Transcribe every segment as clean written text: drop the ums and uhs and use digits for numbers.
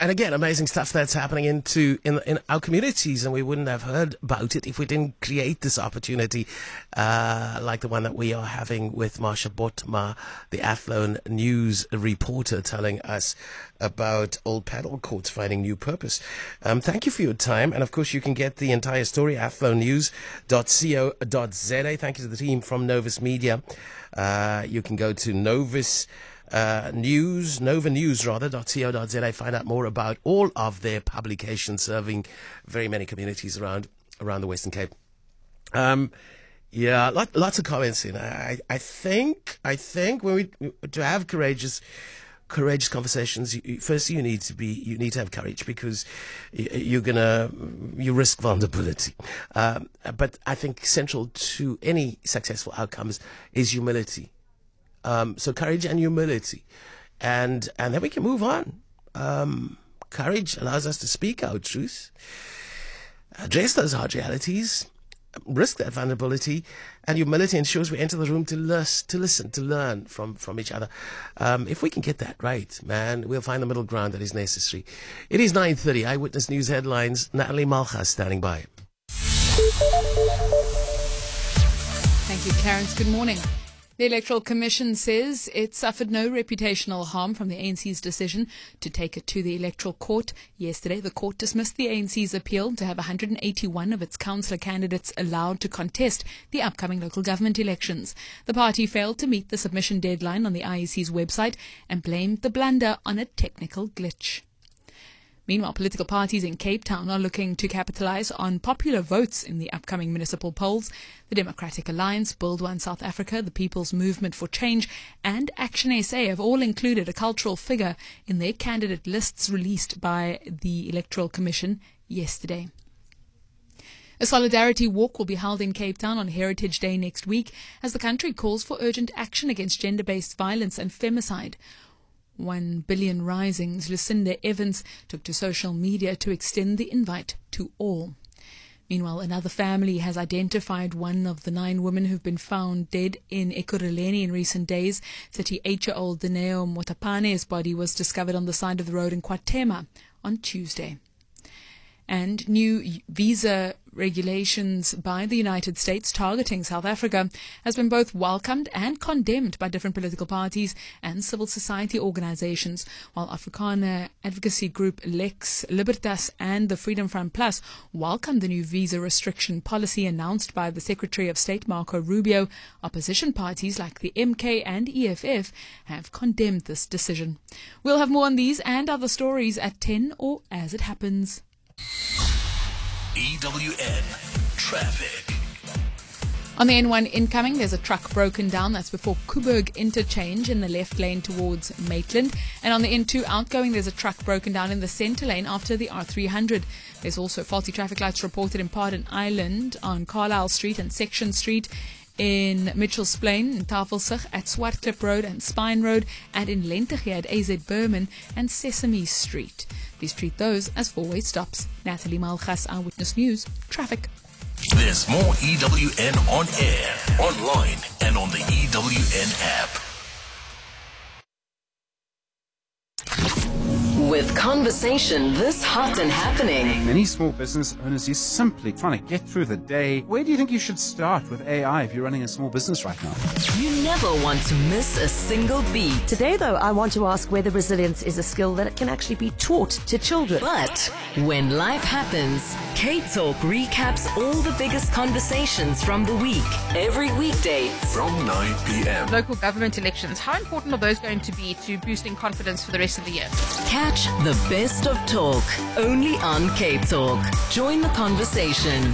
And again, amazing stuff that's happening in our communities, and we wouldn't have heard about it if we didn't create this opportunity, like the one that we are having with Marsha Botma, the Athlone News reporter, telling us about Old Paddle Courts finding new purpose. Thank you for your time, and of course you can get the entire story at athlonenews.co.za. Thank you to the team from Novus Media. You can go to novanews.co.za, find out more about all of their publications serving very many communities around the Western Cape. Lots of comments in. I think when we to have courageous conversations, first you need to have courage, because you risk vulnerability. But I think central to any successful outcomes is humility. So courage and humility, and then we can move on. Courage allows us to speak our truth, address those hard realities, risk that vulnerability, and humility ensures we enter the room to listen, to learn from each other. If we can get that right, man, we'll find the middle ground that is necessary. It is 9:30. Eyewitness News headlines. Natalie Malchas standing by. Thank you, Clarence. Good morning. The Electoral Commission says it suffered no reputational harm from the ANC's decision to take it to the Electoral Court. Yesterday, the court dismissed the ANC's appeal to have 181 of its councillor candidates allowed to contest the upcoming local government elections. The party failed to meet the submission deadline on the IEC's website and blamed the blunder on a technical glitch. Meanwhile, political parties in Cape Town are looking to capitalise on popular votes in the upcoming municipal polls. The Democratic Alliance, Build One South Africa, the People's Movement for Change and Action SA have all included a cultural figure in their candidate lists released by the Electoral Commission yesterday. A solidarity walk will be held in Cape Town on Heritage Day next week as the country calls for urgent action against gender-based violence and femicide. 1 Billion Rising's Lucinda Evans took to social media to extend the invite to all. Meanwhile, another family has identified one of the 9 women who've been found dead in Ekurhuleni in recent days. 38-year-old Dineo Motapane's body was discovered on the side of the road in KwaThema on Tuesday. And new visa regulations by the United States targeting South Africa has been both welcomed and condemned by different political parties and civil society organizations, while Afrikaner advocacy group Lex Libertas and the Freedom Front Plus welcomed the new visa restriction policy announced by the Secretary of State Marco Rubio. Opposition parties like the MK and EFF have condemned this decision. We'll have more on these and other stories at 10 or as it happens. EWN Traffic. On the N1 incoming, there's a truck broken down. That's before Kuburg interchange in the left lane towards Maitland. And on the N2 outgoing, there's a truck broken down in the centre lane after the R300. There's also faulty traffic lights reported in Pardon Island on Carlisle Street and Section Street, in Mitchell's Plain, in Tafelsig, at Swartklip Road and Spine Road, and in Lenteghe at AZ Berman and Sesame Street. Please treat those as four-way stops. Natalie Malchas, Eyewitness News, Traffic. There's more EWN on air, online, and on the EWN app. With conversation this hot and happening. Many small business owners are simply trying to get through the day. Where do you think you should start with AI if you're running a small business right now? You never want to miss a single beat. Today, though, I want to ask whether resilience is a skill that can actually be taught to children. But when life happens, K-Talk recaps all the biggest conversations from the week. Every weekday From 9 p.m. Local government elections, how important are those going to be to boosting confidence for the rest of the year? Catch the best of talk only on Cape Talk. Join the conversation.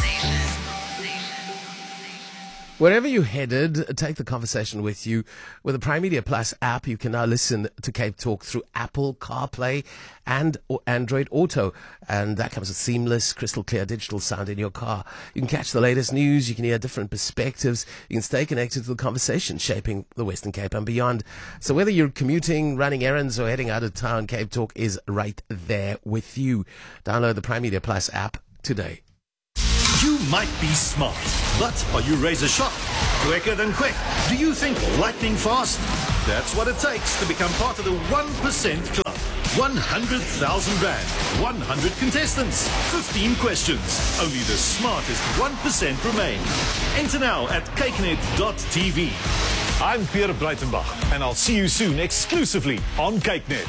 Wherever you headed, take the conversation with you. With the Prime Media Plus app, you can now listen to Cape Talk through Apple CarPlay and Android Auto. And that comes with seamless, crystal clear digital sound in your car. You can catch the latest news. You can hear different perspectives. You can stay connected to the conversation shaping the Western Cape and beyond. So whether you're commuting, running errands, or heading out of town, Cape Talk is right there with you. Download the Prime Media Plus app today. You might be smart, but are you razor sharp? Quicker than quick? Do you think lightning fast? That's what it takes to become part of the 1% Club. 100,000 rand, 100 contestants, 15 questions. Only the smartest 1% remain. Enter now at cakenet.tv. I'm Pierre Breitenbach, and I'll see you soon exclusively on CakeNet.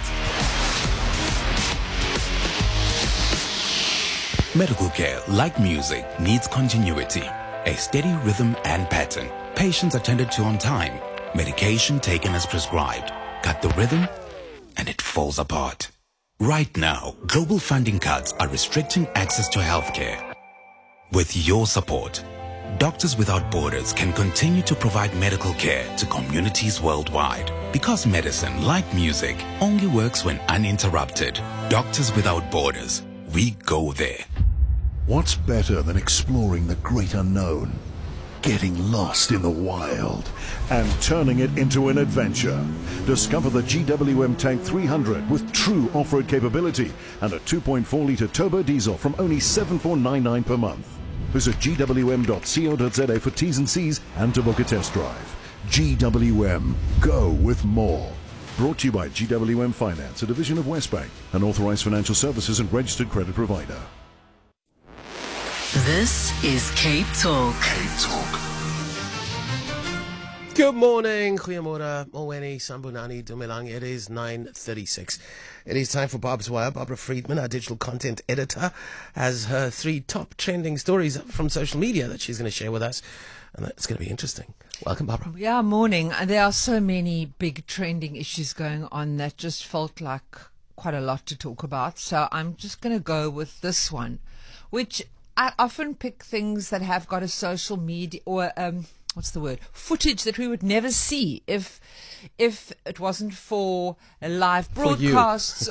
Medical care, like music, needs continuity, a steady rhythm and pattern. Patients attended to on time, medication taken as prescribed. Cut the rhythm, and it falls apart. Right now, global funding cuts are restricting access to healthcare. With your support, Doctors Without Borders can continue to provide medical care to communities worldwide. Because medicine, like music, only works when uninterrupted. Doctors Without Borders, we go there. What's better than exploring the great unknown? Getting lost in the wild and turning it into an adventure. Discover the GWM Tank 300 with true off-road capability and a 2.4-litre turbo diesel from only $7,499 per month. Visit gwm.co.za for T's and C's and to book a test drive. GWM, go with more. Brought to you by GWM Finance, a division of Westbank, an authorized financial services and registered credit provider. This is Cape Talk. Cape Talk. Good morning, Goeiemorgen, Molweni, Sambunani, Dumelang. It is 9:36. It is time for Barb's Wire. Barbara Friedman, our digital content editor, has her 3 top trending stories from social media that she's going to share with us, and it's going to be interesting. Welcome, Barbara. Yeah, morning. There are so many big trending issues going on that just felt like quite a lot to talk about. So I'm just going to go with this one, which I often pick things that have got a social media or footage that we would never see if it wasn't for live broadcasts,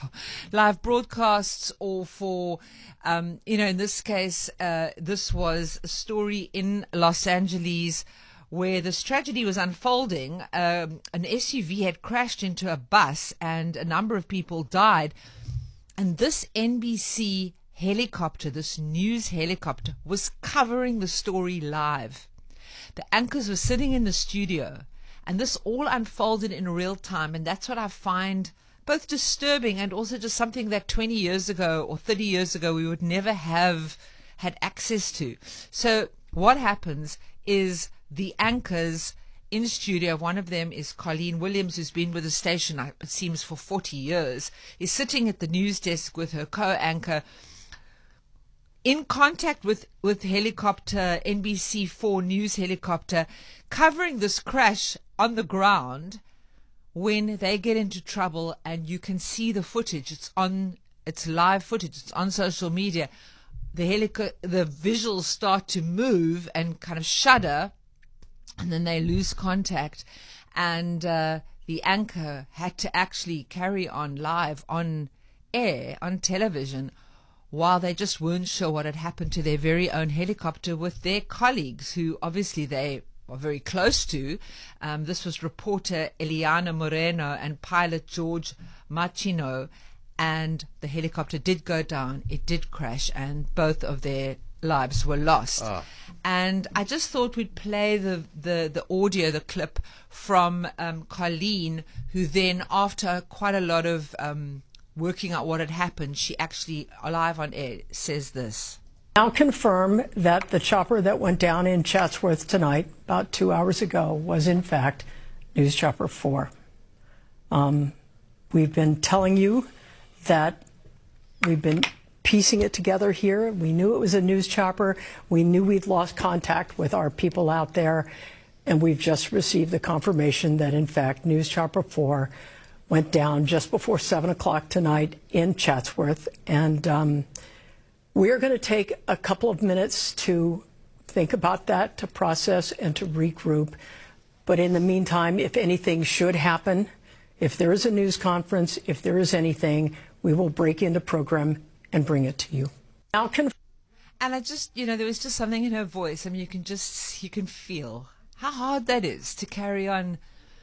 or for in this case, this was a story in Los Angeles where this tragedy was unfolding. An SUV had crashed into a bus and a number of people died, and this NBC helicopter, this news helicopter, was covering the story live. The anchors were sitting in the studio, and this all unfolded in real time, and that's what I find both disturbing and also just something that 20 years ago or 30 years ago we would never have had access to. So what happens is the anchors in studio, one of them is Colleen Williams, who's been with the station, it seems, for 40 years, is sitting at the news desk with her co-anchor, in contact with helicopter, NBC4 news helicopter, covering this crash on the ground when they get into trouble, and you can see the footage. It's live footage. It's on social media. The visuals start to move and kind of shudder, and then they lose contact. And the anchor had to actually carry on live on air, on television, while they just weren't sure what had happened to their very own helicopter with their colleagues, who obviously they are very close to. This was reporter Eliana Moreno and pilot George Machino, and the helicopter did go down, it did crash, and both of their lives were lost. And I just thought we'd play the audio, the clip from Colleen, who then, after quite a lot of working out what had happened, she actually, live on air, says this. Now confirm that the chopper that went down in Chatsworth tonight, about 2 hours ago, was in fact News Chopper 4. We've been telling you that we've been piecing it together here. We knew it was a news chopper. We knew we'd lost contact with our people out there, and we've just received the confirmation that in fact News Chopper 4 went down just before 7 o'clock tonight in Chatsworth. And we're going to take a couple of minutes to think about that, to process and to regroup. But in the meantime, if anything should happen, if there is a news conference, if there is anything, we will break into program and bring it to you. Now and I just, there was just something in her voice. I mean, you can feel how hard that is to carry on,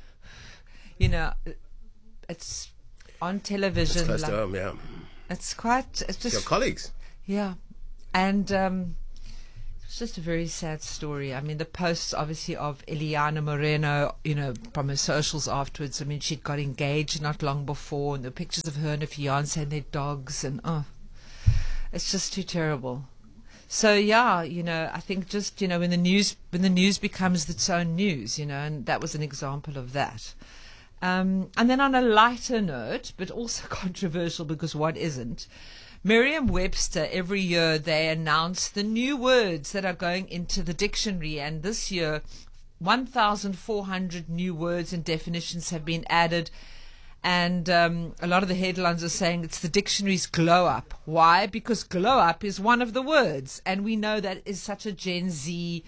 it's on television. It's close to home, yeah. It's just... Your colleagues. Yeah. And It's just a very sad story. I mean, the posts, obviously, of Eliana Moreno, from her socials afterwards. I mean, she'd got engaged not long before, and the pictures of her and her fiancé and their dogs, and it's just too terrible. So yeah, I think just when the news becomes its own news, and that was an example of that. And then on a lighter note, but also controversial, because what isn't? Merriam-Webster, every year they announce the new words that are going into the dictionary, and this year 1,400 new words and definitions have been added, and a lot of the headlines are saying it's the dictionary's glow up. Why? Because glow up is one of the words, and we know that is such a Gen Z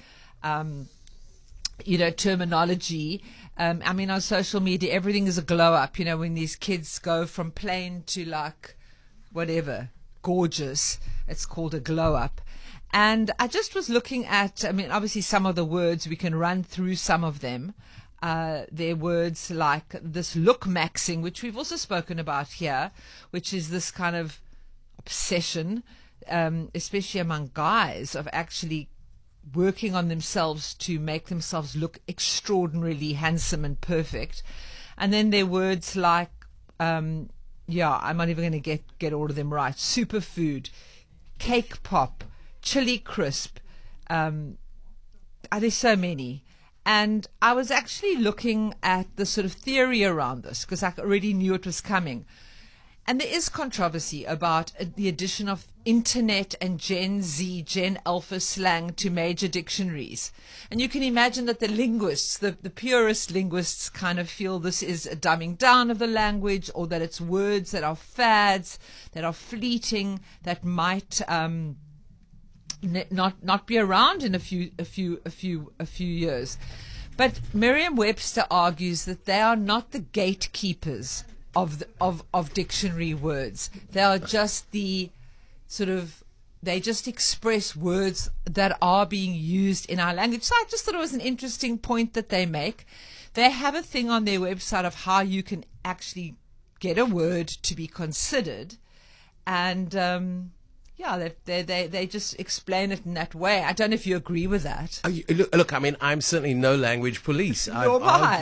terminology. I mean, on social media, everything is a glow up, when these kids go from plain to like whatever, gorgeous, it's called a glow up. And I just was looking at, obviously some of the words, we can run through some of them. They're words like this look maxing, which we've also spoken about here, which is this kind of obsession, especially among guys, of actually working on themselves to make themselves look extraordinarily handsome and perfect. And then there are words like, I'm not even going to get all of them right. Superfood, cake pop, chili crisp. There's so many. And I was actually looking at the sort of theory around this, because I already knew it was coming. And there is controversy about the addition of internet and Gen Z, Gen Alpha slang to major dictionaries. And you can imagine that the linguists, the purist linguists, kind of feel this is a dumbing down of the language, or that it's words that are fads, that are fleeting, that might not be around in a few years. But Merriam-Webster argues that they are not the gatekeepers of dictionary words. They are just the they just express words that are being used in our language. So I just thought it was an interesting point that they make. They have a thing on their website of how you can actually get a word to be considered, and they just explain it in that way. I don't know if you agree with that. Look, I'm certainly no language police. I've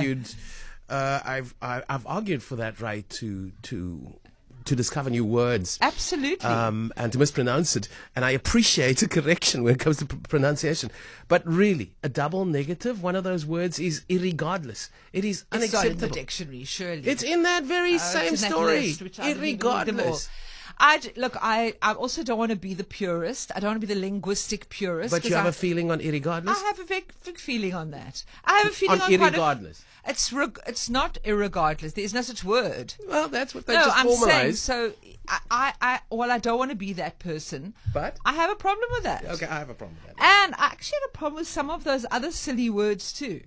argued for that right to discover new words. Absolutely. And to mispronounce it. And I appreciate a correction when it comes to pronunciation. But really, a double negative, one of those words is irregardless. It is unacceptable. It's not in the dictionary, surely. It's in that very same story. Irregardless. I also don't want to be the purist. I don't want to be the linguistic purist. But you have a feeling on irregardless? I have a big feeling on that. I have a feeling on irregardless. It's not irregardless. There is no such word. Well, that's what they just formalized. So I don't want to be that person. But I have a problem with that. Okay, I have a problem with that. And I actually have a problem with some of those other silly words too.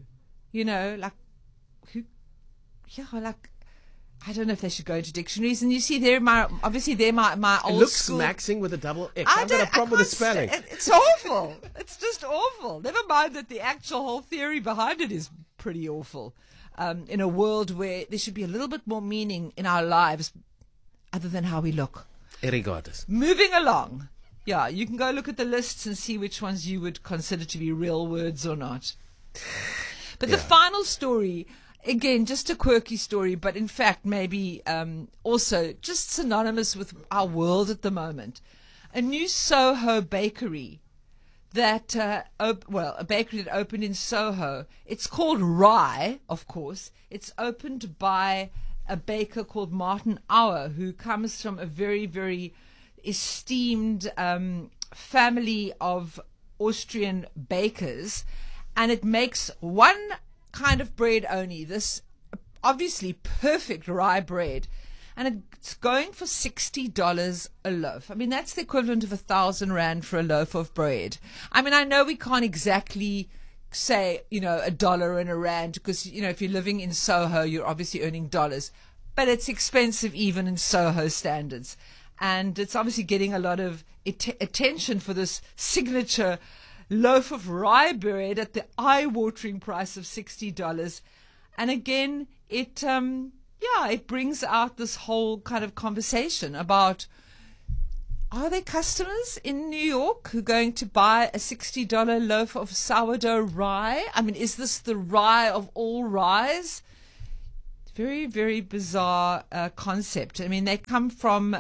I don't know if they should go into dictionaries. And you see, they're my old school. It looks maxing with a double X. I've got a problem with the spelling. It's awful. It's just awful. Never mind that the actual whole theory behind it is pretty awful. In a world where there should be a little bit more meaning in our lives other than how we look. Irregardless. Moving along. Yeah, you can go look at the lists and see which ones you would consider to be real words or not. But the final story... Again, just a quirky story, but in fact maybe also just synonymous with our world at the moment. A new Soho bakery that, a bakery that opened in Soho. It's called Rye, of course. It's opened by a baker called Martin Auer, who comes from a very, very esteemed family of Austrian bakers. And it makes one kind of bread only, this obviously perfect rye bread, and it's going for $60 a loaf. I mean, that's the equivalent of 1,000 rand for a loaf of bread. I mean, I know we can't exactly say, $1 and a rand, because, if you're living in Soho, you're obviously earning dollars, but it's expensive even in Soho standards. And it's obviously getting a lot of attention for this signature loaf of rye bread at the eye-watering price of $60. And again, it brings out this whole kind of conversation about, Are there customers in New York who are going to buy a $60 loaf of sourdough rye? I mean, is this the rye of all ryes? Very, very bizarre concept. I mean, they come from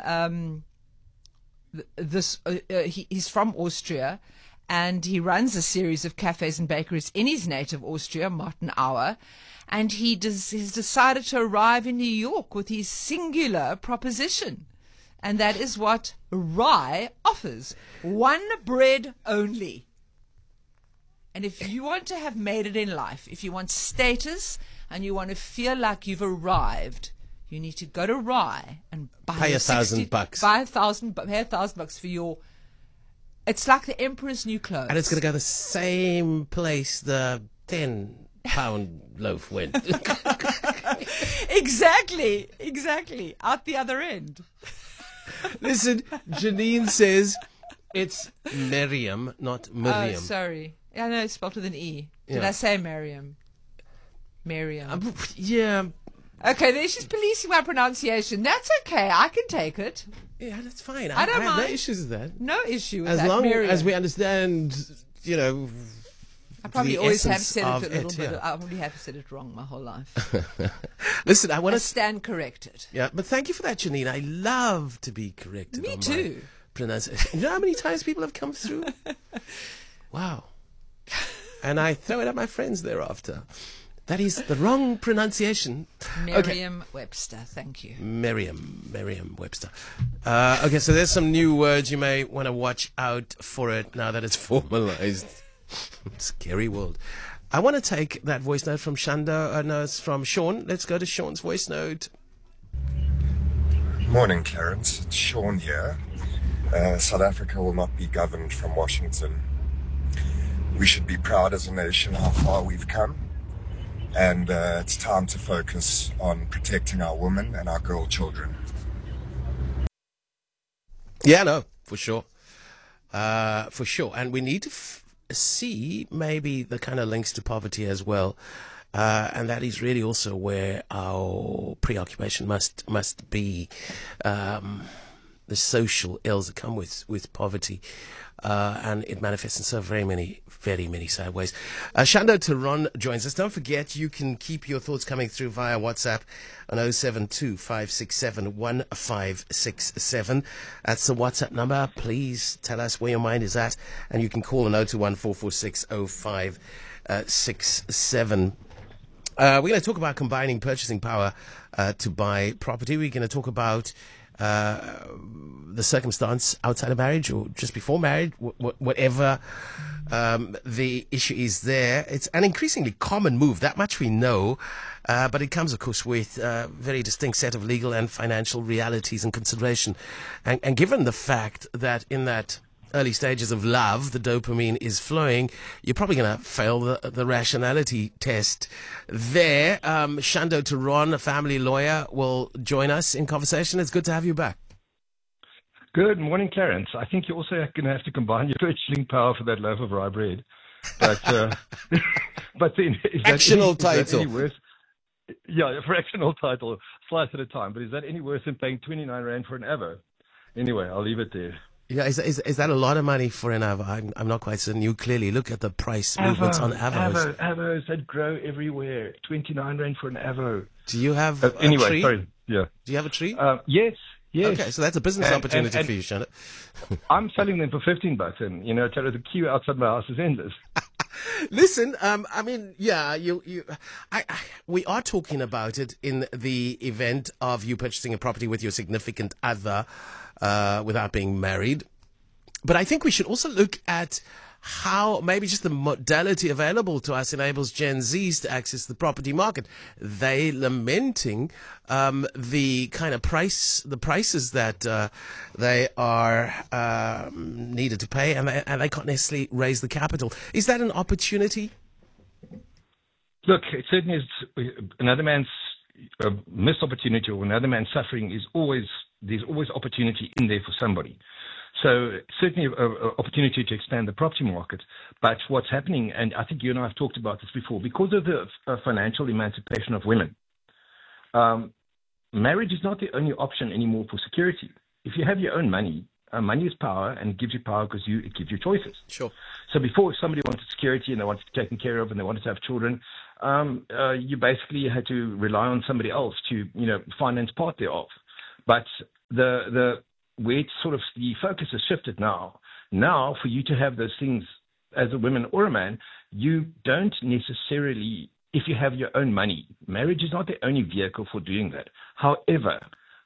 he's from Austria, and he runs a series of cafes and bakeries in his native Austria, Martin Auer, and he's decided to arrive in New York with his singular proposition. And that is what rye offers. One bread only. And if you want to have made it in life, if you want status and you want to feel like you've arrived, you need to go to rye and buy $1,000. Pay $1,000 for your... It's like the Emperor's New Clothes. And it's going to go the same place the 10-pound loaf went. Exactly. Out the other end. Listen, Janine says it's Miriam, not Miriam. Oh, sorry. I know it's spelled with an E. Did I say Miriam? Miriam. Yeah. Okay, then she's policing my pronunciation. That's okay. I can take it. Yeah, that's fine. I don't have mind. no issues with that. No issue with as that, long Miriam. as we understand, I probably the always have essence said it of a little it, bit. yeah. I probably have said it wrong my whole life. Listen, I want I to stand corrected. Yeah, but thank you for that, Janine. I love to be corrected. Me on too. My pronunciation. You know how many times people have come through? Wow. And I throw it at my friends thereafter. That is the wrong pronunciation. Merriam-Webster, thank you. Merriam-Webster. Okay, so there's some new words. You may want to watch out for it now that it's formalized. Scary world. I want to take that voice note from Shanda. No, it's from Sean. Let's go to Sean's voice note. Morning, Clarence. It's Sean here. South Africa will not be governed from Washington. We should be proud as a nation how far we've come. And it's time to focus on protecting our women and our girl children. Yeah, no, for sure. For sure. And we need to see maybe the kind of links to poverty as well. And that is really also where our preoccupation must be. The social ills that come with poverty. And it manifests in so very many sad ways. Shanda Taron joins us. Don't forget, you can keep your thoughts coming through via WhatsApp on 072-567-1567. That's the WhatsApp number. Please tell us where your mind is at. And you can call on 021-446-0567. We're going to talk about combining purchasing power to buy property. We're going to talk about the circumstance outside of marriage or just before marriage, whatever the issue is there. It's an increasingly common move, that much we know, but it comes, of course, with a very distinct set of legal and financial realities and consideration. And given the fact that in that early stages of love, the dopamine is flowing, you're probably going to fail the rationality test there. Shanda Taron, a family lawyer, will join us in conversation. It's good to have you back. Good morning, Clarence. I think you're also going to have to combine your purchasing power for that loaf of rye bread. But, but then, fractional title. Any worse? Yeah, a fractional title, slice at a time. But is that any worse than paying 29 Rand for an Avo? Anyway, I'll leave it there. Yeah, is that a lot of money for an Avo? I'm not quite certain. You clearly look at the price movements on Avos. Avos that grow everywhere. 29 Rand for an Avo. Do you have a tree? Sorry. Yeah. Do you have a tree? Yes. Okay, so that's a business opportunity for you, Shanda. I'm selling them for $15, and the queue outside my house is endless. Listen, I mean, yeah, we are talking about it in the event of you purchasing a property with your significant other, without being married. But I think we should also look at how maybe just the modality available to us enables Gen Zs to access the property market. They lamenting the kind of the prices that they are needed to pay, and they can't necessarily raise the capital. Is that an opportunity? Look, it certainly is. Another man's missed opportunity or another man's suffering there's always opportunity in there for somebody. So certainly an opportunity to expand the property market. But what's happening, and I think you and I have talked about this before, because of the financial emancipation of women, marriage is not the only option anymore for security. If you have your own money, money is power, and it gives you power because it gives you choices. Sure. So before, if somebody wanted security and they wanted to be taken care of and they wanted to have children, you basically had to rely on somebody else to, finance part thereof. But where it's sort of the focus has shifted now. Now, for you to have those things as a woman or a man, you don't necessarily, if you have your own money, marriage is not the only vehicle for doing that. However,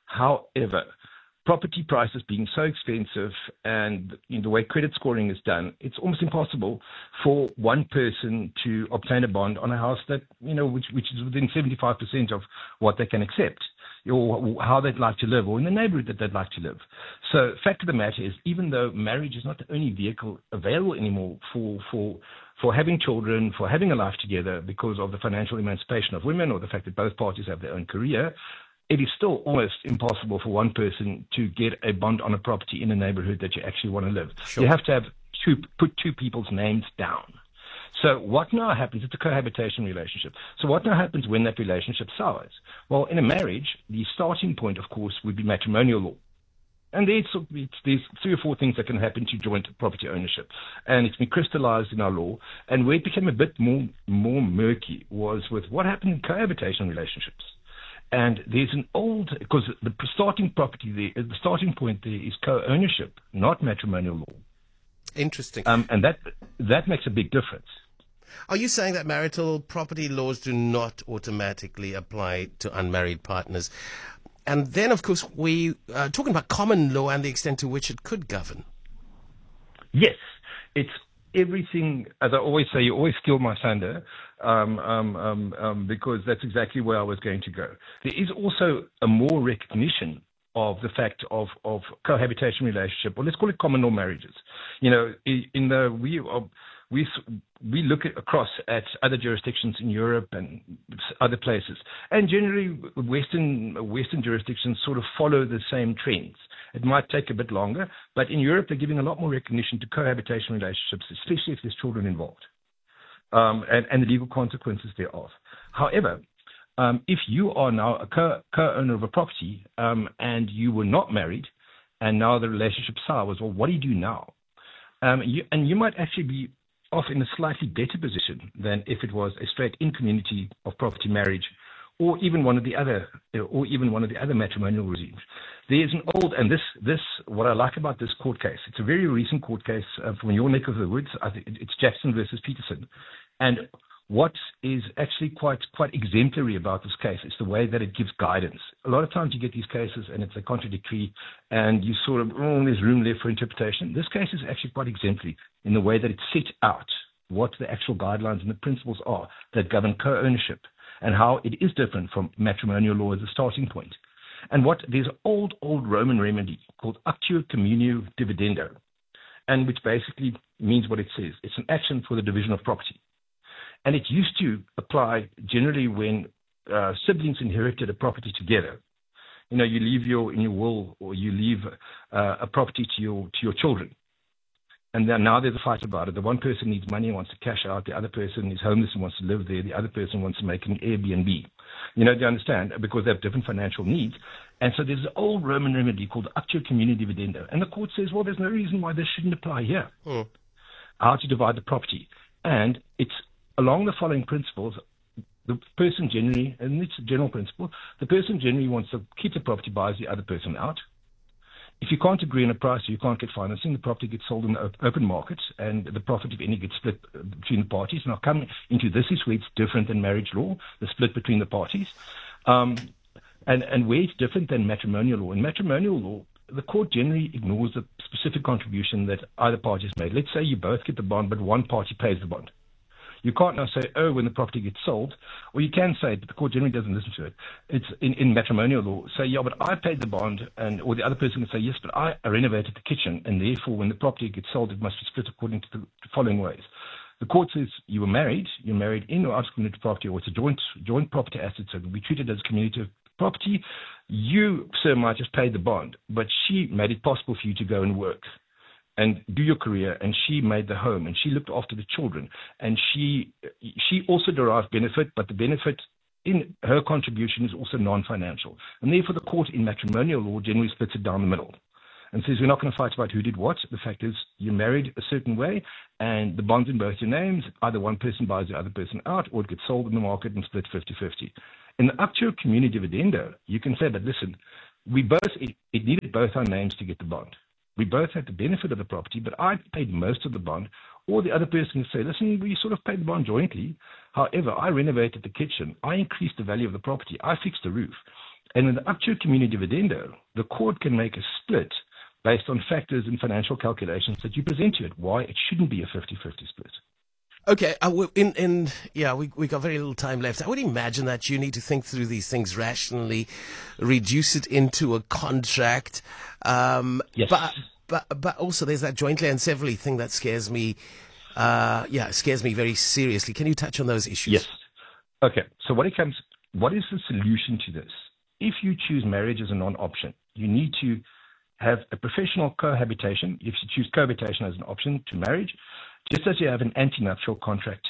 property prices being so expensive and the way credit scoring is done, it's almost impossible for one person to obtain a bond on a house that, which is within 75% of what they can accept, or how they'd like to live, or in the neighborhood that they'd like to live. So fact of the matter is, even though marriage is not the only vehicle available anymore for having children, for having a life together because of the financial emancipation of women or the fact that both parties have their own career, it is still almost impossible for one person to get a bond on a property in a neighborhood that you actually want to live. Sure. You have to put two people's names down. So what now happens? It's a cohabitation relationship. So what now happens when that relationship sours? Well, in a marriage, the starting point, of course, would be matrimonial law. And there's 3 or 4 things that can happen to joint property ownership. And it's been crystallized in our law. And where it became a bit more murky was with what happened in cohabitation relationships. And there's because the starting point there is co-ownership, not matrimonial law. Interesting. And that makes a big difference. Are you saying that marital property laws do not automatically apply to unmarried partners? And then, of course, we are talking about common law and the extent to which it could govern. Yes, it's everything. As I always say, you always steal my thunder, because that's exactly where I was going to go. There is also a more recognition of the fact of cohabitation relationship, or let's call it common law marriages. We look across at other jurisdictions in Europe and other places, and generally Western jurisdictions sort of follow the same trends. It might take a bit longer, but in Europe they're giving a lot more recognition to cohabitation relationships, especially if there's children involved, and the legal consequences thereof. However, if you are now a co-owner of a property and you were not married, and now the relationship sours, well, what do you do now? You might actually be off in a slightly better position than if it was a straight in community of property marriage, or even one of the other matrimonial regimes. There's an old, and this what I like about this court case, it's a very recent court case from your neck of the woods. I think it's Jackson versus Peterson, and what is actually quite exemplary about this case is the way that it gives guidance. A lot of times you get these cases and it's a contradictory, and you sort of, there's room left for interpretation. This case is actually quite exemplary in the way that it set out what the actual guidelines and the principles are that govern co-ownership, and how it is different from matrimonial law as a starting point. And there's an old Roman remedy called actio communio dividendo, and which basically means what it says. It's an action for the division of property. And it used to apply generally when siblings inherited a property together. You leave in your will, or you leave a property to your children. And then now there's a fight about it. The one person needs money and wants to cash out. The other person is homeless and wants to live there. The other person wants to make an Airbnb. Do you understand? Because they have different financial needs. And so there's an old Roman remedy called actio communio dividendo. And the court says, well, there's no reason why this shouldn't apply here. How to divide the property. And it's along the following principles. The person generally, and it's a general principle, the person generally wants to keep the property, buys the other person out. If you can't agree on a price, you can't get financing, the property gets sold in the open market, and the profit, if any, gets split between the parties. Now, coming into this is where it's different than marriage law, the split between the parties, and where it's different than matrimonial law. In matrimonial law, the court generally ignores the specific contribution that either party has made. Let's say you both get the bond, but one party pays the bond. You can't now say, when the property gets sold, or you can say it, but the court generally doesn't listen to it. It's in matrimonial law, say, yeah, but I paid the bond, or the other person can say, yes, but I renovated the kitchen, and therefore when the property gets sold, it must be split according to the following ways. The court says you're married in or out of community property, or it's a joint property asset, so it will be treated as community property. You, sir, might just pay the bond, but she made it possible for you to go and work and do your career, and she made the home, and she looked after the children, and she also derived benefit, but the benefit in her contribution is also non-financial. And therefore the court in matrimonial law generally splits it down the middle. and says we're not going to fight about who did what. The fact is you're married a certain way and the bond's in both your names. Either one person buys the other person out or it gets sold in the market and split 50-50. In the actual community dividendo, you can say, but listen, it needed both our names to get the bond. We both had the benefit of the property, but I paid most of the bond, or the other person can say, listen, we sort of paid the bond jointly. However, I renovated the kitchen. I increased the value of the property. I fixed the roof. And in the actual community dividendo, the court can make a split based on factors and financial calculations that you present to it, why it shouldn't be a 50-50 split. Okay, we got very little time left. I would imagine that you need to think through these things rationally, reduce it into a contract. Yes. But also there's that jointly and severally thing that scares me. Scares me very seriously. Can you touch on those issues? Yes. Okay. So what is the solution to this? If you choose marriage as a non-option, you need to have a professional cohabitation. If you choose cohabitation as an option to marriage, just as you have an antenuptial contract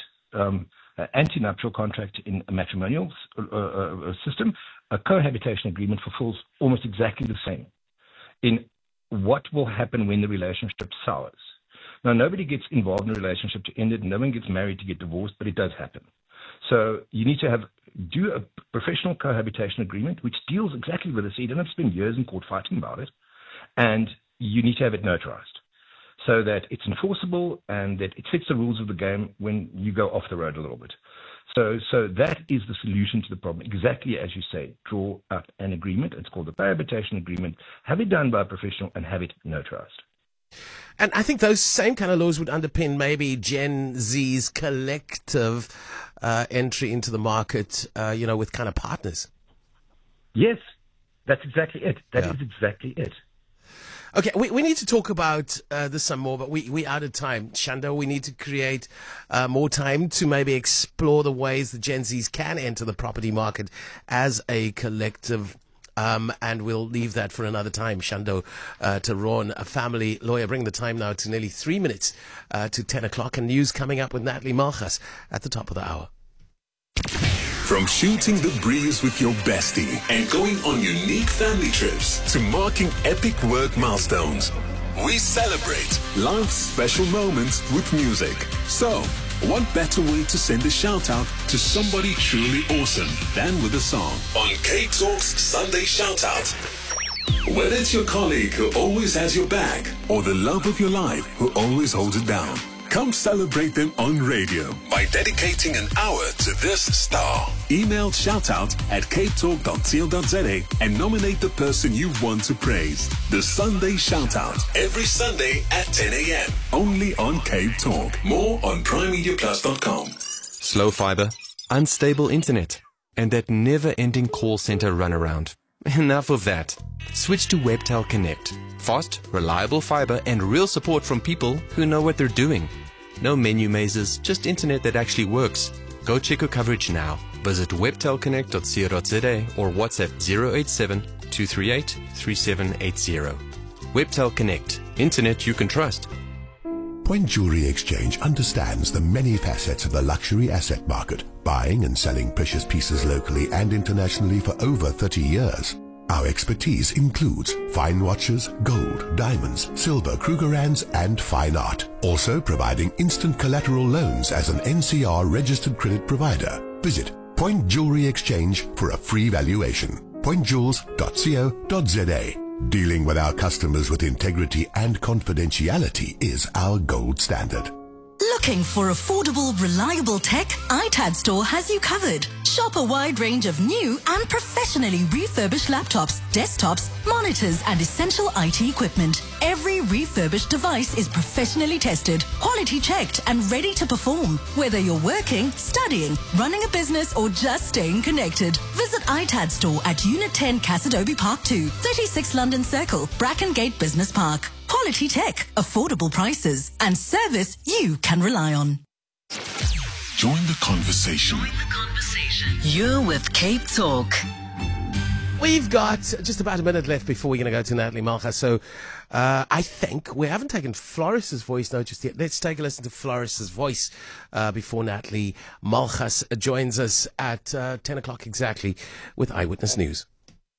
in a matrimonial system, a cohabitation agreement fulfills almost exactly the same in what will happen when the relationship sours. Now, nobody gets involved in a relationship to end it. No one gets married to get divorced, but it does happen. So you need to do a professional cohabitation agreement, which deals exactly with this. So you don't have to spend years in court fighting about it. And you need to have it notarized so that it's enforceable and that it fits the rules of the game when you go off the road a little bit. So that is the solution to the problem. Exactly as you say, draw up an agreement. It's called the cohabitation agreement. Have it done by a professional and have it notarized. And I think those same kind of laws would underpin maybe Gen Z's collective entry into the market, with kind of partners. Yes, that's exactly it. That is exactly it. Okay, we need to talk about this some more, but we out of time. Shando, we need to create more time to maybe explore the ways the Gen Zs can enter the property market as a collective. And we'll leave that for another time. Shando Theron, a family lawyer. Bring the time now to nearly 3 minutes to 10 o'clock. And news coming up with Natalie Malchus at the top of the hour. From shooting the breeze with your bestie and going on unique family trips to marking epic work milestones, we celebrate life's special moments with music. So, what better way to send a shout out to somebody truly awesome than with a song on K-Talk's Sunday Shout Out. Whether it's your colleague who always has your back or the love of your life who always holds it down, come celebrate them on radio by dedicating an hour to this star. Email shoutout@ktalk.co.za and nominate the person you want to praise. The Sunday Shoutout, every Sunday at 10 a.m. Only on Cape Talk. More on primemediaplus.com. Slow fiber, unstable internet, and that never-ending call center runaround. Enough of that. Switch to Webtel Connect. Fast, reliable fiber and real support from people who know what they're doing. No menu mazes, just internet that actually works. Go check your coverage now. Visit webtelconnect.co.za or WhatsApp 087-238-3780. Webtel Connect. Internet you can trust. Point Jewelry Exchange understands the many facets of the luxury asset market, buying and selling precious pieces locally and internationally for over 30 years. Our expertise includes fine watches, gold, diamonds, silver, Krugerrands, and fine art. Also providing instant collateral loans as an NCR registered credit provider. Visit Point Jewelry Exchange for a free valuation. pointjewels.co.za. Dealing with our customers with integrity and confidentiality is our gold standard. Looking for affordable, reliable tech? iTad Store has you covered. Shop a wide range of new and professionally refurbished laptops, desktops, monitors, and essential IT equipment. Every refurbished device is professionally tested, quality checked, and ready to perform. Whether you're working, studying, running a business, or just staying connected, visit iTad Store at Unit 10 Cassidobi Park 2, 36 London Circle, Brackengate Business Park. Quality tech, affordable prices, and service you can rely on. Join the conversation. You're with Cape Talk. We've got just about a minute left before we're going to go to Natalie Malchus. So I think we haven't taken Floris's voice now just yet. Let's take a listen to Floris's voice before Natalie Malchus joins us at 10 o'clock exactly with Eyewitness News.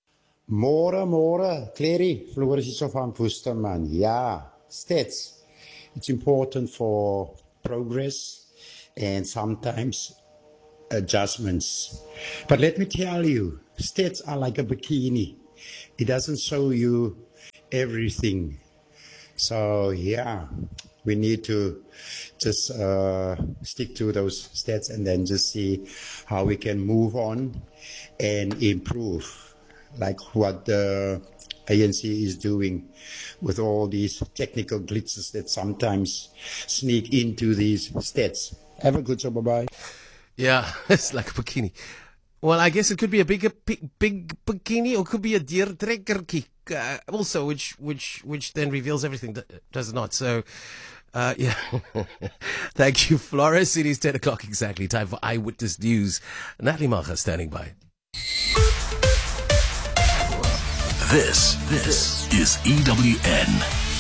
Môre, Clary, Floris is van Woesterman. Yeah, stats. It's important for progress and sometimes adjustments. But let me tell you, stats are like a bikini. It doesn't show you everything. So yeah, we need to just stick to those stats and then just see how we can move on and improve, like what the ANC is doing with all these technical glitches that sometimes sneak into these stats. Have a good show, bye-bye. Yeah, it's like a bikini. Well, I guess it could be a big bikini, or it could be a deer trekkerkie. Also, which then reveals everything, does it not? So, yeah. Thank you, Floris. It is 10 o'clock exactly. Time for Eyewitness News. Natalie Macha standing by. This is EWN.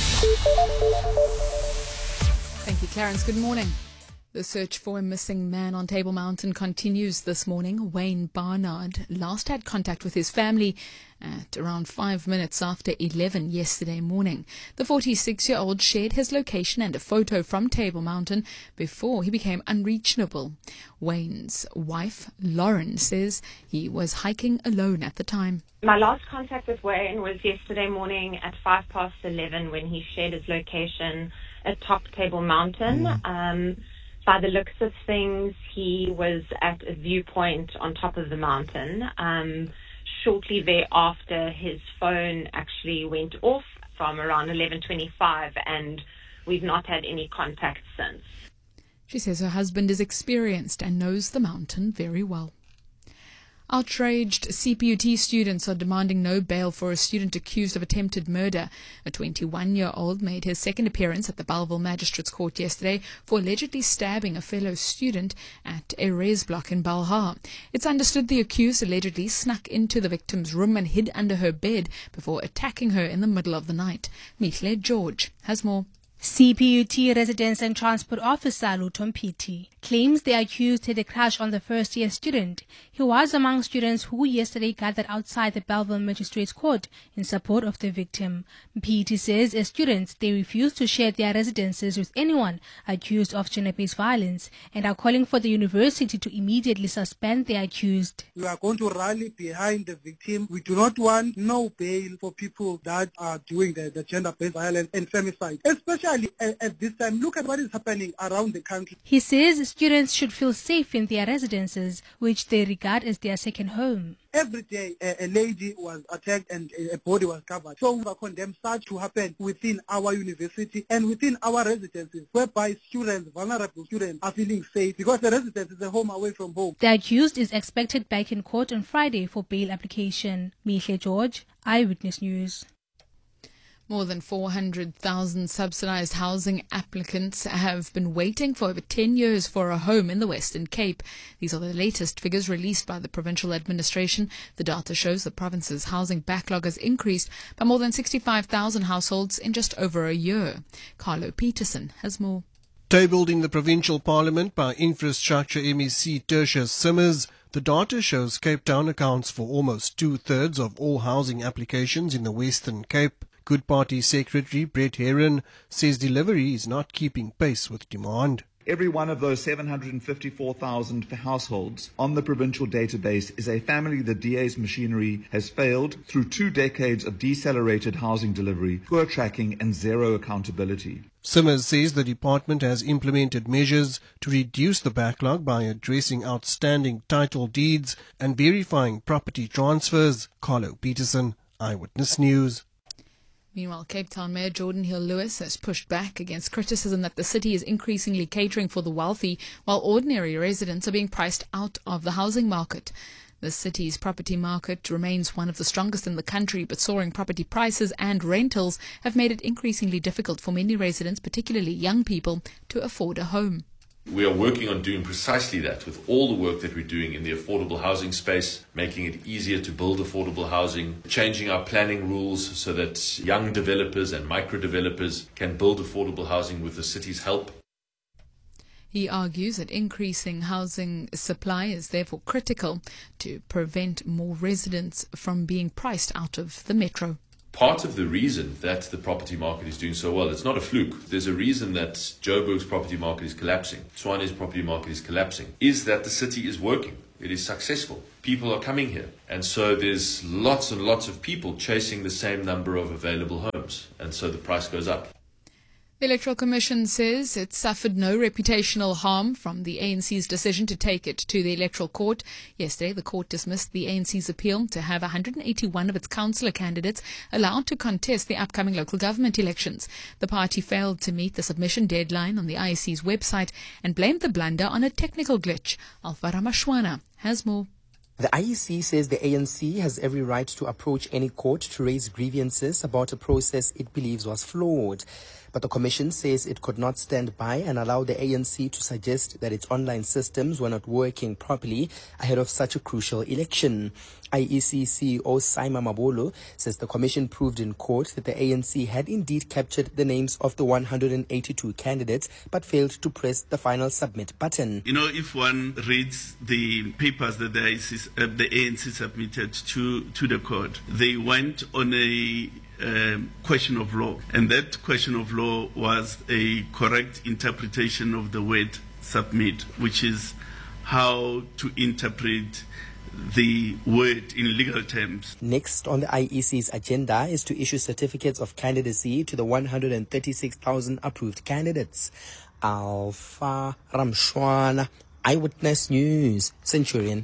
Thank you, Clarence. Good morning. The search for a missing man on Table Mountain continues this morning. Wayne Barnard last had contact with his family at around 5 minutes after 11 yesterday morning. The 46-year-old shared his location and a photo from Table Mountain before he became unreachable. Wayne's wife, Lauren, says he was hiking alone at the time. My last contact with Wayne was yesterday morning at 11:05 when he shared his location at top Table Mountain. By the looks of things, he was at a viewpoint on top of the mountain. Shortly thereafter, his phone actually went off from around 11:25, and we've not had any contact since. She says her husband is experienced and knows the mountain very well. Outraged CPUT students are demanding no bail for a student accused of attempted murder. A 21-year-old made his second appearance at the Bellville Magistrates Court yesterday for allegedly stabbing a fellow student at a res block in Balha. It's understood the accused allegedly snuck into the victim's room and hid under her bed before attacking her in the middle of the night. Mihle George has more. CPUT Residence and Transport Officer Luton Piti claims the accused had a crush on the first-year student. He was among students who yesterday gathered outside the Bellville Magistrates Court in support of the victim. Piti says as students, they refuse to share their residences with anyone accused of gender-based violence and are calling for the university to immediately suspend the accused. We are going to rally behind the victim. We do not want no bail for people that are doing the gender-based violence and femicide, especially at this time. Look at what is happening around the country. He says students should feel safe in their residences, which they regard as their second home. Every day, a lady was attacked and a body was covered. So we condemn such to happen within our university and within our residences, whereby students, vulnerable students, are feeling safe because the residence is a home away from home. The accused is expected back in court on Friday for bail application. Mihle George, Eyewitness News. More than 400,000 subsidised housing applicants have been waiting for over 10 years for a home in the Western Cape. These are the latest figures released by the provincial administration. The data shows the province's housing backlog has increased by more than 65,000 households in just over a year. Carlo Peterson has more. Tabled in the provincial parliament by Infrastructure MEC Tertius Simmers, the data shows Cape Town accounts for almost 2/3 of all housing applications in the Western Cape. Good Party Secretary Brett Heron says delivery is not keeping pace with demand. Every one of those 754,000 households on the provincial database is a family the DA's machinery has failed through 2 decades of decelerated housing delivery, poor tracking and zero accountability. Simmers says the department has implemented measures to reduce the backlog by addressing outstanding title deeds and verifying property transfers. Carlo Peterson, Eyewitness News. Meanwhile, Cape Town Mayor Jordan Hill-Lewis has pushed back against criticism that the city is increasingly catering for the wealthy, while ordinary residents are being priced out of the housing market. The city's property market remains one of the strongest in the country, but soaring property prices and rentals have made it increasingly difficult for many residents, particularly young people, to afford a home. We are working on doing precisely that with all the work that we're doing in the affordable housing space, making it easier to build affordable housing, changing our planning rules so that young developers and micro developers can build affordable housing with the city's help. He argues that increasing housing supply is therefore critical to prevent more residents from being priced out of the metro. Part of the reason that the property market is doing so well, it's not a fluke. There's a reason that Joburg's property market is collapsing, Tshwane's property market is collapsing, is that the city is working. It is successful. People are coming here. And so there's lots and lots of people chasing the same number of available homes. And so the price goes up. The Electoral Commission says it suffered no reputational harm from the ANC's decision to take it to the Electoral Court. Yesterday, the court dismissed the ANC's appeal to have 181 of its councillor candidates allowed to contest the upcoming local government elections. The party failed to meet the submission deadline on the IEC's website and blamed the blunder on a technical glitch. Alvaro Mashwana has more. The IEC says the ANC has every right to approach any court to raise grievances about a process it believes was flawed. But the Commission says it could not stand by and allow the ANC to suggest that its online systems were not working properly ahead of such a crucial election. IEC CEO Saima Mabolo says the Commission proved in court that the ANC had indeed captured the names of the 182 candidates but failed to press the final submit button. You know, if one reads the papers that the ANC submitted to the court, they went on a question of law, and that question of law was a correct interpretation of the word submit, which is how to interpret the word in legal terms. Next on the IEC's agenda is to issue certificates of candidacy to the 136,000 approved candidates. Alpha Ramshwana, Eyewitness News, Centurion.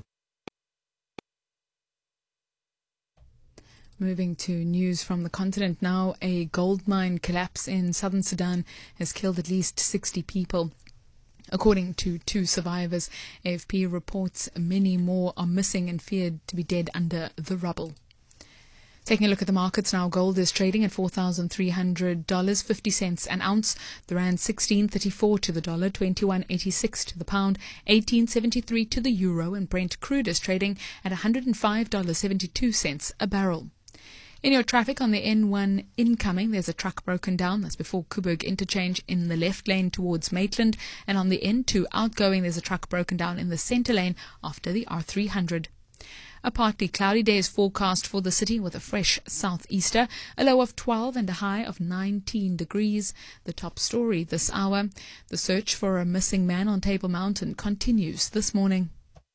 Moving to news from the continent now, a gold mine collapse in southern Sudan has killed at least 60 people. According to two survivors, AFP reports many more are missing and feared to be dead under the rubble. Taking a look at the markets now, gold is trading at $4,300, 50 cents an ounce. The rand 16.34 to the dollar, 21.86 to the pound, 18.73 to the euro, and Brent crude is trading at $105.72 a barrel. In your traffic on the N1 incoming, there's a truck broken down. That's before Coburg interchange in the left lane towards Maitland. And on the N2 outgoing, there's a truck broken down in the centre lane after the R300. A partly cloudy day is forecast for the city with a fresh southeaster, a low of 12 and a high of 19 degrees. The top story this hour, the search for a missing man on Table Mountain continues this morning.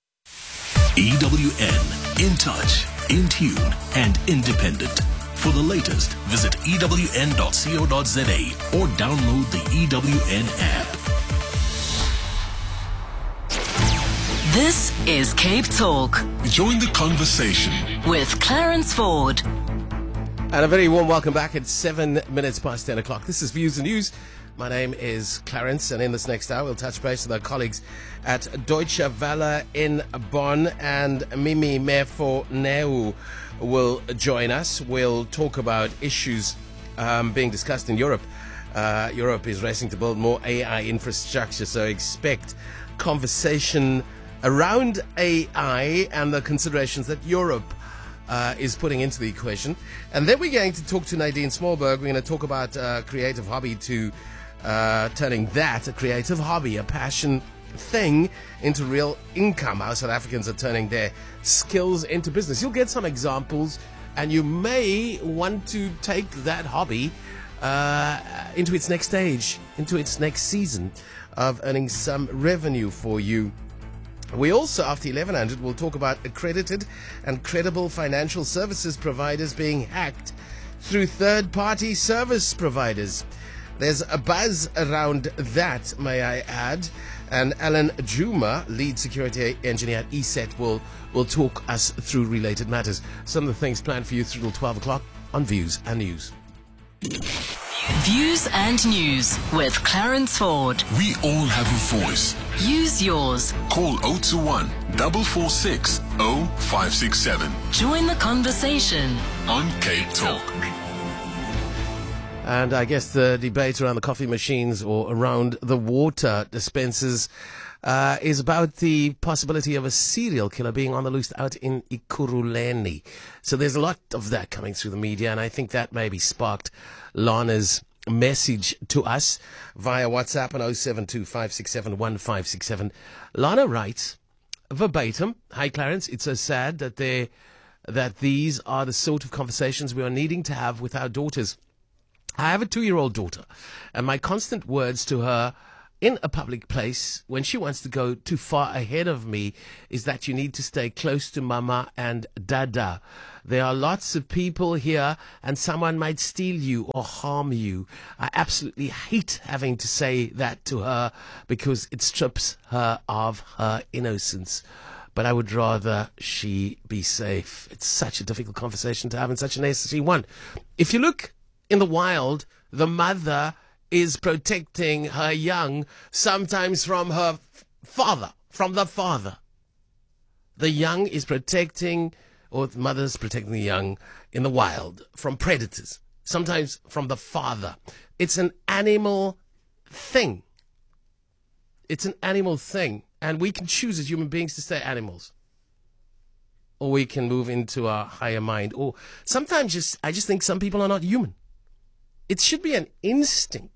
EWN, in touch, in tune, and independent. For the latest, visit ewn.co.za or download the EWN app. This is Cape Talk. Join the conversation with Clarence Ford. And a very warm welcome back at 7 minutes past 10 o'clock. This is Views and News. My name is Clarence, and in this next hour, we'll touch base with our colleagues at Deutsche Welle in Bonn, and Mimi Mefo-Neu will join us. We'll talk about issues being discussed in Europe. Europe is racing to build more AI infrastructure, so expect conversation around AI and the considerations that Europe is putting into the equation. And then we're going to talk to Nadine Smallberg. We're going to talk about creative hobby to turning that, a creative hobby, a passion thing, into real income. How South Africans are turning their skills into business. You'll get some examples, and you may want to take that hobby into its next stage, into its next season of earning some revenue for you. We also, after 1100, will talk about accredited and credible financial services providers being hacked through third-party service providers. There's a buzz around that, may I add. And Alan Juma, lead security engineer at ESET, will talk us through related matters. Some of the things planned for you through till 12 o'clock on Views and News. Views and News with Clarence Ford. We all have a voice. Use yours. Call 021 446 0567. Join the conversation on Cape Talk. And I guess the debate around the coffee machines or around the water dispensers is about the possibility of a serial killer being on the loose out in Ekurhuleni. So there's a lot of that coming through the media, and I think that maybe sparked Lana's message to us via WhatsApp on 0725671567. Lana writes verbatim, "Hi Clarence, it's so sad that these are the sort of conversations we are needing to have with our daughters. I have a 2-year-old daughter, and my constant words to her in a public place when she wants to go too far ahead of me is that you need to stay close to mama and dada. There are lots of people here and someone might steal you or harm you. I absolutely hate having to say that to her because it strips her of her innocence. But I would rather she be safe." It's such a difficult conversation to have and such a necessary one. If you look in the wild, the mother is protecting her young, sometimes from her father, from the father. The young is protecting, or the mother's protecting the young in the wild from predators, sometimes from the father. It's an animal thing. It's an animal thing. And we can choose as human beings to stay animals. Or we can move into our higher mind. Or sometimes I just think some people are not human. It should be an instinct.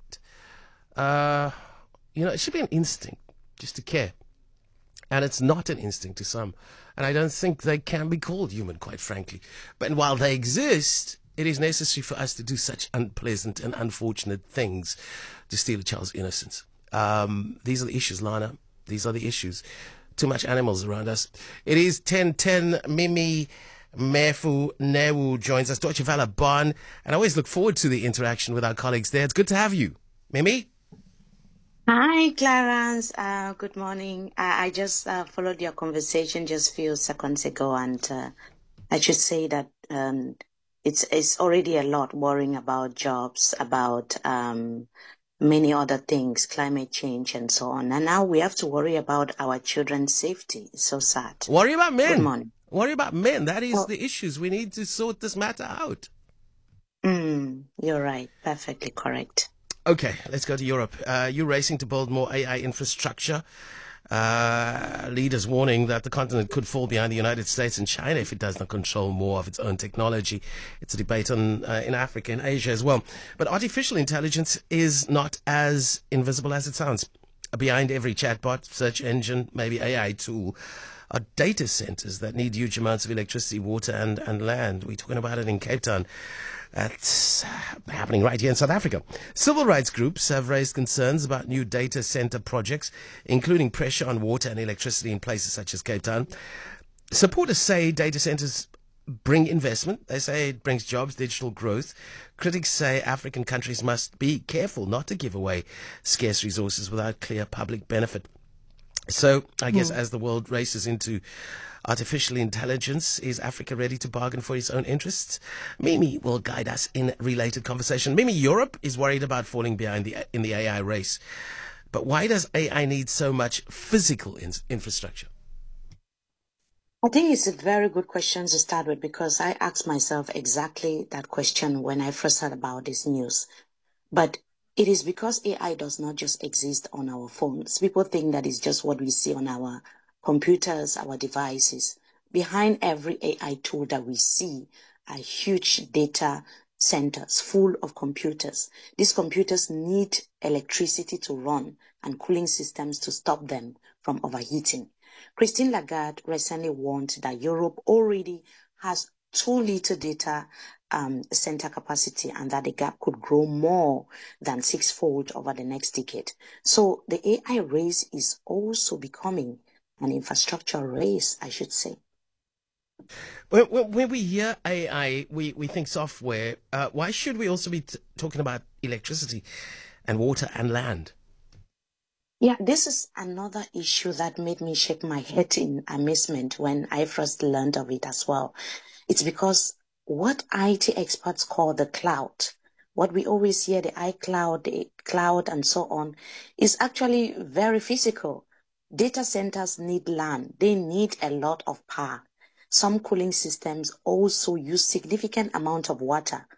It should be an instinct just to care. And it's not an instinct to some. And I don't think they can be called human, quite frankly. But while they exist, it is necessary for us to do such unpleasant and unfortunate things to steal a child's innocence. These are the issues, Lana. These are the issues. Too much animals around us. It is 10:10. Mimi Mefu Newu joins us. Deutsche Welle Bonn. And I always look forward to the interaction with our colleagues there. It's good to have you. Mimi? Hi, Clarence. Good morning. I just followed your conversation just a few seconds ago, and I should say that it's already a lot worrying about jobs, about many other things, climate change and so on. And now we have to worry about our children's safety. It's so sad. Worry about men. Good morning. Worry about men. That is the issues. We need to sort this matter out. You're right. Perfectly correct. Okay, let's go to Europe. You're racing to build more AI infrastructure. Leaders warning that the continent could fall behind the United States and China if it does not control more of its own technology. It's a debate in Africa and Asia as well. But artificial intelligence is not as invisible as it sounds. Behind every chatbot, search engine, maybe AI tool, are data centers that need huge amounts of electricity, water, and land. We're talking about it in Cape Town. That's happening right here in South Africa. Civil rights groups have raised concerns about new data center projects, including pressure on water and electricity in places such as Cape Town. Supporters say data centers bring investment. They say it brings jobs, digital growth. Critics say African countries must be careful not to give away scarce resources without clear public benefit. So I guess as the world races into artificial intelligence, is Africa ready to bargain for its own interests? Mimi will guide us in related conversation. Mimi, Europe is worried about falling behind in the AI race. But why does AI need so much physical infrastructure? I think it's a very good question to start with, because I asked myself exactly that question when I first heard about this news. But it is because AI does not just exist on our phones. People think that it's just what we see on our computers, our devices. Behind every AI tool that we see are huge data centers full of computers. These computers need electricity to run and cooling systems to stop them from overheating. Christine Lagarde recently warned that Europe already has too little data center capacity, and that the gap could grow more than 6-fold over the next decade. So the AI race is also becoming an infrastructure race, I should say. When we hear AI, we think software. Why should we also be talking about electricity and water and land? Yeah, this is another issue that made me shake my head in amazement when I first learned of it as well. It's because what IT experts call the cloud, what we always hear, the iCloud, the cloud, and so on, is actually very physical. Data centers need land. They need a lot of power. Some cooling systems also use significant amount of water.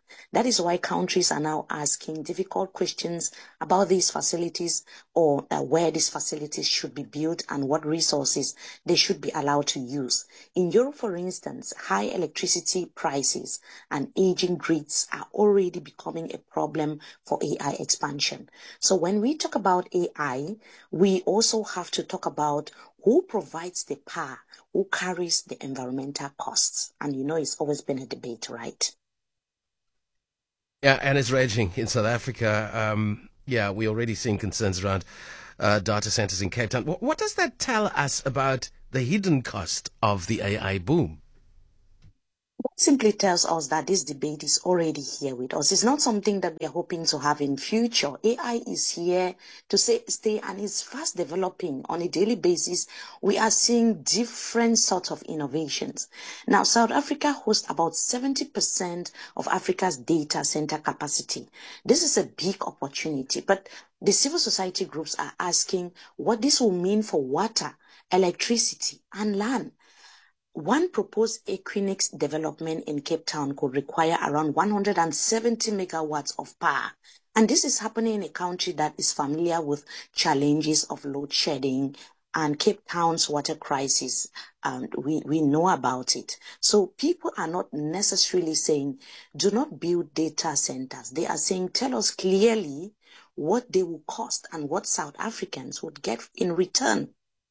That is why countries are now asking difficult questions about these facilities, or where these facilities should be built and what resources they should be allowed to use. In Europe, for instance, high electricity prices and aging grids are already becoming a problem for AI expansion. So when we talk about AI, we also have to talk about who provides the power, who carries the environmental costs. And it's always been a debate, right? Yeah, and it's raging in South Africa. We're already seeing concerns around data centers in Cape Town. What does that tell us about the hidden cost of the AI boom? That simply tells us that this debate is already here with us. It's not something that we are hoping to have in future. AI is here to stay, and is fast developing on a daily basis. We are seeing different sorts of innovations. Now, South Africa hosts about 70% of Africa's data center capacity. This is a big opportunity, but the civil society groups are asking what this will mean for water, electricity, and land. One proposed Equinix development in Cape Town could require around 170 megawatts of power. And this is happening in a country that is familiar with challenges of load shedding and Cape Town's water crisis. And we know about it. So people are not necessarily saying, do not build data centers. They are saying, tell us clearly what they will cost and what South Africans would get in return.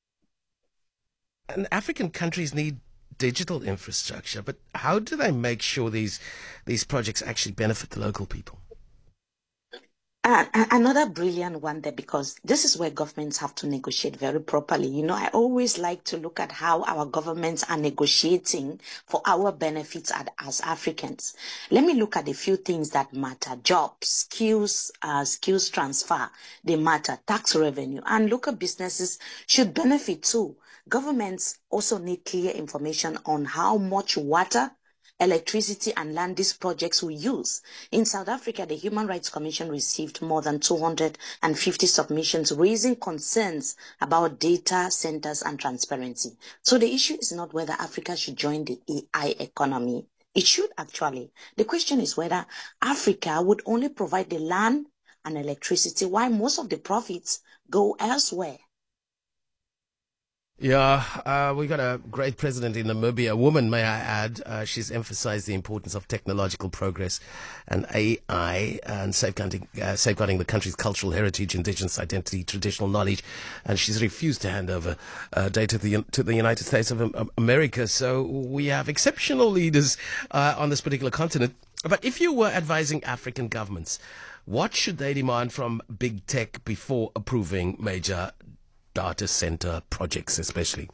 And African countries need digital infrastructure, but how do they make sure these projects actually benefit the local people? Another brilliant one there, because this is where governments have to negotiate very properly. I always like to look at how our governments are negotiating for our benefits as Africans. Let me look at a few things that matter. Jobs, skills transfer, they matter. Tax revenue, and local businesses should benefit too. Governments also need clear information on how much water, electricity, and land these projects will use. In South Africa, the Human Rights Commission received more than 250 submissions raising concerns about data centers and transparency. So the issue is not whether Africa should join the AI economy. It should actually. The question is whether Africa would only provide the land and electricity while most of the profits go elsewhere. Yeah, we got a great president in Namibia, a woman, may I add. She's emphasized the importance of technological progress and AI and safeguarding the country's cultural heritage, indigenous identity, traditional knowledge. And she's refused to hand over data to the United States of America. So we have exceptional leaders on this particular continent. But if you were advising African governments, what should they demand from big tech before approving major data center projects especially?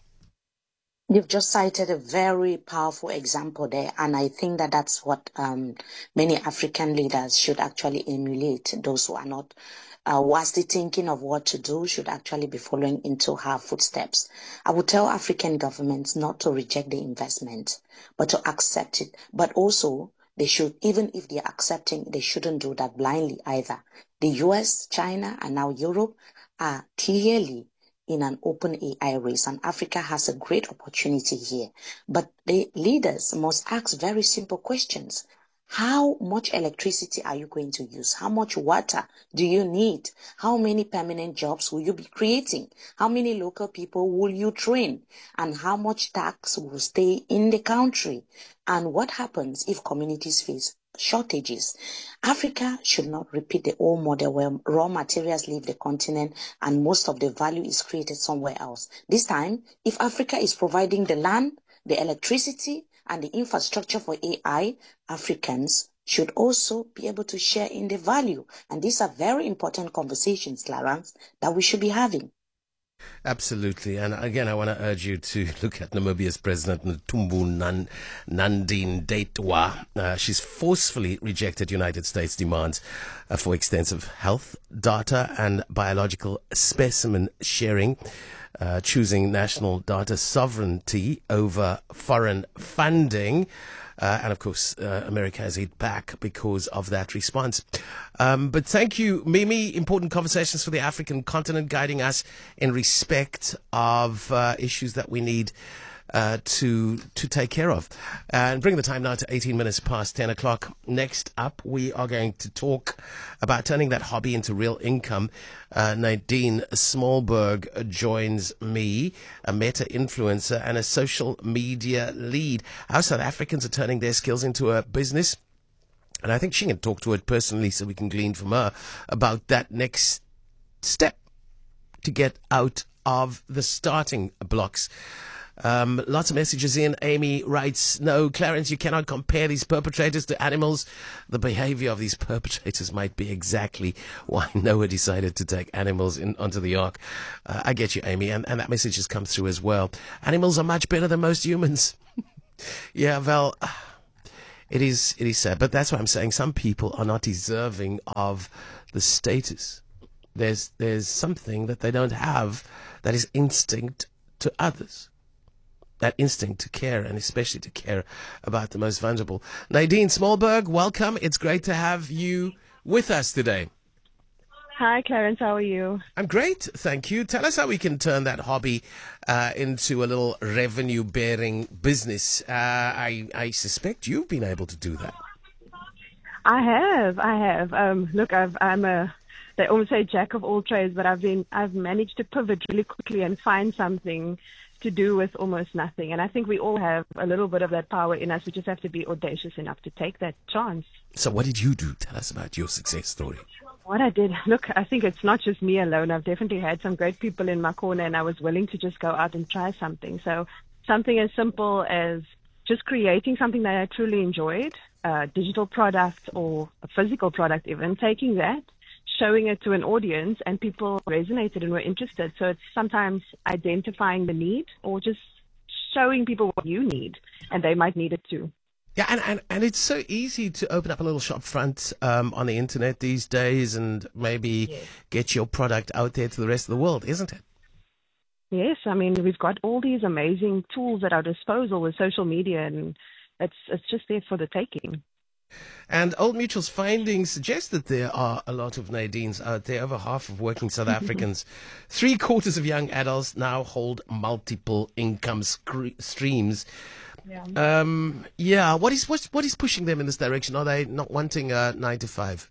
You've just cited a very powerful example there, and I think that that's what many African leaders should actually emulate. Those who are not vastly thinking of what to do should actually be following into her footsteps. I would tell African governments not to reject the investment, but to accept it. But also, they should, even if they're accepting, they shouldn't do that blindly either. The US, China, and now Europe are clearly in an open AI race, and Africa has a great opportunity here. But the leaders must ask very simple questions. How much electricity are you going to use? How much water do you need? How many permanent jobs will you be creating? How many local people will you train? And how much tax will stay in the country? And what happens if communities face shortages? Africa should not repeat the old model where raw materials leave the continent and most of the value is created somewhere else. This time, if Africa is providing the land, the electricity, and the infrastructure for AI, Africans should also be able to share in the value. And these are very important conversations, Clarence, that we should be having. Absolutely. And again, I want to urge you to look at Namibia's president, Netumbo Nandi Ndaitwah. She's forcefully rejected United States demands for extensive health data and biological specimen sharing, choosing national data sovereignty over foreign funding. And of course, America has hit back because of that response. But thank you, Mimi. Important conversations for the African continent, guiding us in respect of issues that we need to take care of. And bring the time now to 18 minutes past 10 o'clock. Next up, we are going to talk about turning that hobby into real income. Nadine Smallberg joins me, a meta influencer and a social media lead. How South Africans are turning their skills into a business. And I think she can talk to it personally so we can glean from her about that next step to get out of the starting blocks. Lots of messages in. Amy writes, no, Clarence, you cannot compare these perpetrators to animals. The behavior of these perpetrators might be exactly why Noah decided to take animals onto the ark. I get you, Amy, and that message has come through as well. Animals are much better than most humans. Yeah, well, it is sad, but that's what I'm saying. Some people are not deserving of the status. There's something that they don't have that is instinct to others. That instinct to care, and especially to care about the most vulnerable. Nadine Smallberg, welcome. It's great to have you with us today. Hi, Clarence. How are you? I'm great, thank you. Tell us how we can turn that hobby into a little revenue-bearing business. I suspect you've been able to do that. I have. Look, they always say jack of all trades, but I've managed to pivot really quickly and find something to do with almost nothing. And I think we all have a little bit of that power in us. We just have to be audacious enough to take that chance. So what did you do? Tell us about your success story. What I did, look, I think it's not just me alone. I've definitely had some great people in my corner, and I was willing to just go out and try something. So something as simple as just creating something that I truly enjoyed, a digital product or a physical product even, taking that, showing it to an audience, and people resonated and were interested. So it's sometimes identifying the need or just showing people what you need, and they might need it too. Yeah, and it's so easy to open up a little shop front on the internet these days and maybe get your product out there to the rest of the world, isn't it? Yes, I mean, we've got all these amazing tools at our disposal with social media, and it's just there for the taking. And Old Mutual's findings suggest that there are a lot of Nadines out there. Over half of working South Africans, 3/4 of young adults now hold multiple income streams. Yeah. What is pushing them in this direction? Are they not wanting a 9 to 5?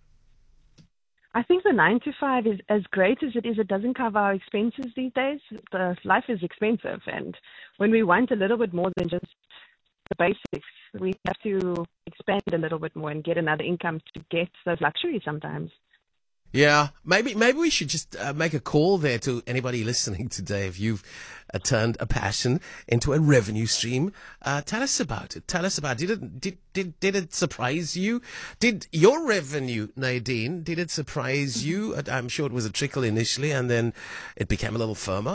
I think the 9 to 5 is as great as it is. It doesn't cover our expenses these days. Life is expensive, and when we want a little bit more than just the basics, we have to expand a little bit more and get another income to get those luxuries sometimes. Yeah, maybe we should just make a call there to anybody listening today. If you've turned a passion into a revenue stream, tell us about it. Tell us about it. Did it surprise you? Did your revenue, Nadine, did it surprise you? I'm sure it was a trickle initially, and then it became a little firmer.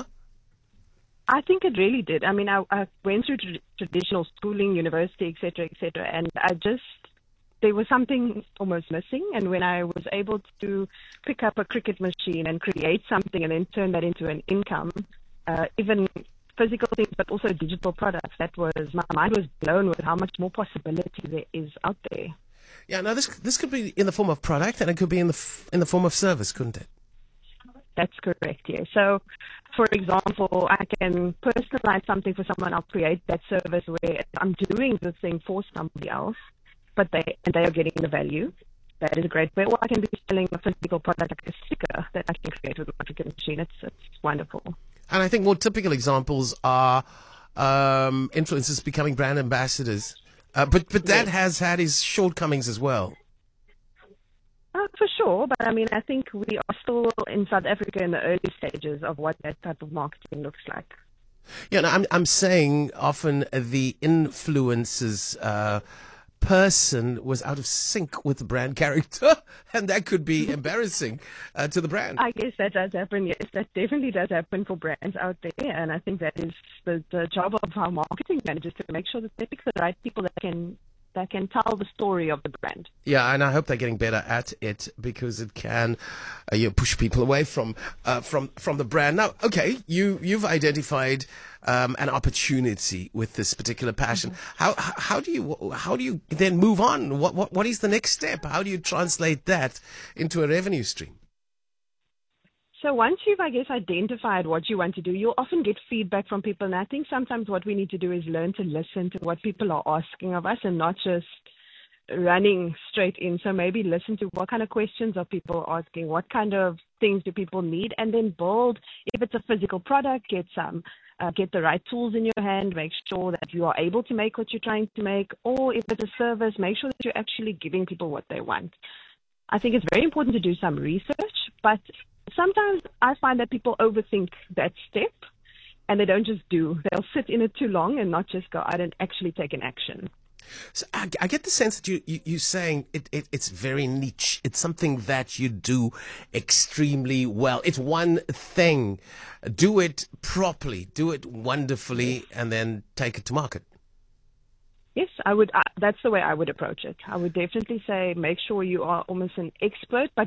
I think it really did. I mean, I went through traditional schooling, university, et cetera, and there was something almost missing. And when I was able to pick up a cricket machine and create something and then turn that into an income, even physical things, but also digital products, my mind was blown with how much more possibility there is out there. Yeah, now this could be in the form of product, and it could be in the form of service, couldn't it? That's correct, yes. So, for example, I can personalize something for someone. I'll create that service where I'm doing the thing for somebody else, but they are getting the value. That is a great way. Or I can be selling a physical product like a sticker that I can create with my cricket machine. It's wonderful. And I think more typical examples are influencers becoming brand ambassadors. But that has had its shortcomings as well. For sure, but I mean, I think we are still in South Africa in the early stages of what that type of marketing looks like. Yeah, no, I'm saying often the influencer's person was out of sync with the brand character, and that could be embarrassing to the brand. I guess that does happen. Yes, that definitely does happen for brands out there, and I think that is the job of our marketing managers to make sure that they pick the right people that can tell the story of the brand. Yeah, and I hope they're getting better at it, because it can push people away from the brand. Now, okay, you've identified an opportunity with this particular passion. How do you then move on? What is the next step? How do you translate that into a revenue stream? So once you've, I guess, identified what you want to do, you'll often get feedback from people. And I think sometimes what we need to do is learn to listen to what people are asking of us and not just running straight in. So maybe listen to what kind of questions are people asking, what kind of things do people need, and then build. If it's a physical product, get the right tools in your hand, make sure that you are able to make what you're trying to make, or if it's a service, make sure that you're actually giving people what they want. I think it's very important to do some research, but sometimes I find that people overthink that step and they don't just do. They'll sit in it too long and not just go out and actually take an action. So I get the sense that you're saying it's very niche. It's something that you do extremely well. It's one thing. Do it properly, do it wonderfully, and then take it to market. Yes, I would. That's the way I would approach it. I would definitely say make sure you are almost an expert, but